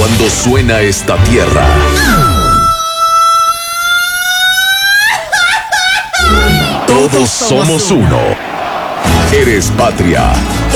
Cuando suena esta tierra, todos somos uno. Eres patria.